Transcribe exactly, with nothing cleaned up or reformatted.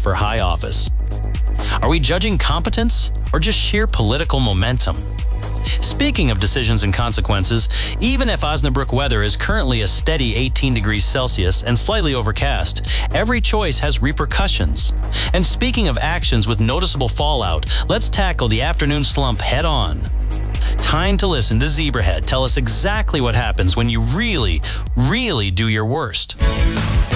for high office? Are we judging competence or just sheer political momentum? Speaking of decisions and consequences, even if Osnabrück weather is currently a steady eighteen degrees Celsius and slightly overcast, every choice has repercussions. And speaking of actions with noticeable fallout, let's tackle the afternoon slump head on. Time to listen to Zebrahead tell us exactly what happens when you really, really do your worst.